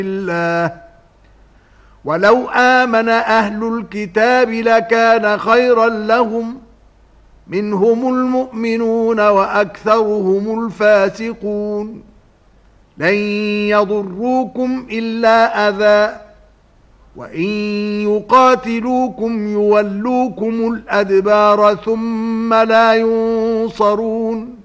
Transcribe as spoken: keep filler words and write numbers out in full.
الله ولو آمن أهل الكتاب لكان خيرا لهم منهم المؤمنون وأكثرهم الفاسقون لن يضروكم إلا أذى وإن يقاتلوكم يولوكم الأدبار ثم لا ينصرون